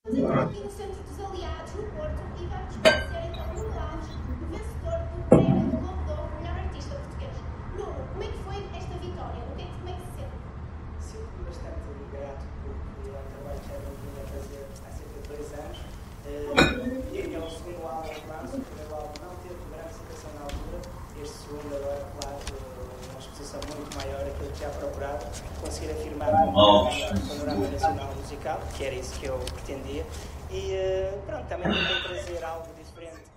Vamos entrar aqui no Centro dos Aliados, no Porto, e vamos conhecer então o Nuno Alves, o vencedor do Prémio do Globo de Ouro, melhor artista português. Nuno, como é que foi esta vitória? Como é que se sente? Sinto-me bastante grato porque é um trabalho que já não vinha a fazer há cerca de 2 anos. E é o segundo álbum que lanço. O primeiro álbum não teve grande aceitação na altura. Este segundo agora, claro, uma exposição muito maior, aquilo que já procurava, conseguir afirmar o panorama nacional musical, que era isso que eu pretendia. E pronto, também tentei trazer algo diferente